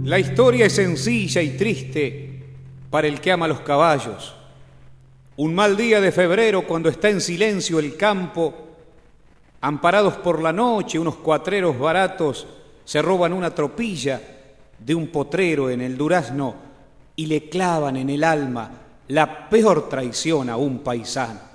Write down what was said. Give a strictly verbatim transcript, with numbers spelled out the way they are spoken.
La historia es sencilla y triste para el que ama los caballos. Un mal día de febrero, cuando está en silencio el campo, amparados por la noche, unos cuatreros baratos se roban una tropilla de un potrero en el durazno y le clavan en el alma la peor traición a un paisano.